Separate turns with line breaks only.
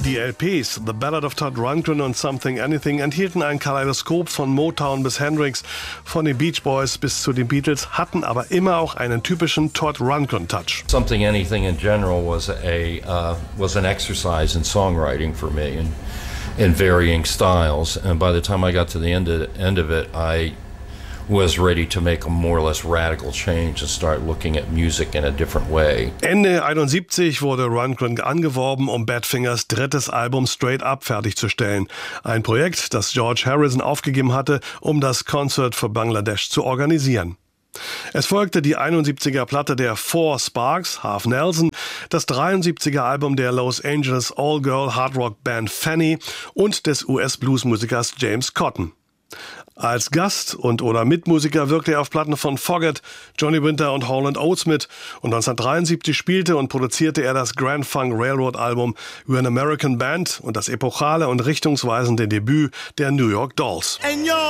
Die LPs The Ballad of Todd Rundgren und Something Anything enthielten ein Kaleidoskop von Motown bis Hendrix, von den Beach Boys bis zu den Beatles, hatten aber immer auch einen typischen Todd Rundgren-Touch.
Something Anything in general was an exercise in songwriting for me in varying styles, and by the time I got to the end of it, I was ready to make a more or less radical change and start looking at music in a different way.
Ende 71 wurde Rundgren angeworben, um Badfingers drittes Album Straight Up fertigzustellen. Ein Projekt, das George Harrison aufgegeben hatte, um das Concert for Bangladesh zu organisieren. Es folgte die 71er Platte der Four Sparks, Half Nelson, das 73er Album der Los Angeles All-Girl Hard-Rock-Band Fanny und des US-Bluesmusikers James Cotton. Als Gast- oder Mitmusiker wirkte er auf Platten von Fogerty, Johnny Winter und Hall & Oates mit und 1973 spielte und produzierte er das Grand Funk Railroad Album We're an American Band und das epochale und richtungsweisende Debüt der New York Dolls.